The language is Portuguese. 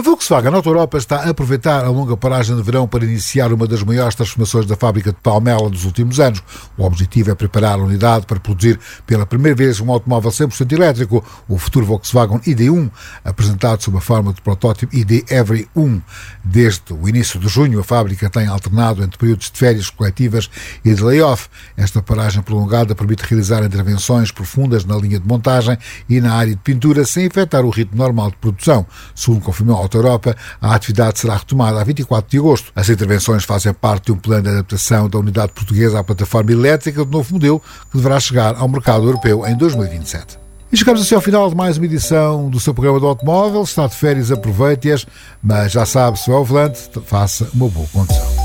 A Volkswagen Auto Europa está a aproveitar a longa paragem de verão para iniciar uma das maiores transformações da fábrica de Palmela dos últimos anos. O objetivo é preparar a unidade para produzir pela primeira vez um automóvel 100% elétrico, o futuro Volkswagen ID.1, apresentado sob a forma de protótipo ID Every 1. Desde o início de junho, a fábrica tem alternado entre períodos de férias coletivas e de layoff. Esta paragem prolongada permite realizar intervenções profundas na linha de montagem e na área de pintura sem afetar o ritmo normal de produção. Segundo confirmou a Auto Europa, a atividade será retomada a 24 de agosto. As intervenções fazem parte de um plano de adaptação da unidade portuguesa à plataforma elétrica do novo modelo, que deverá chegar ao mercado europeu em 2027. E chegamos assim ao final de mais uma edição do seu programa do automóvel. Está de férias, aproveite-as, mas já sabe, se é ao volante, faça uma boa condução.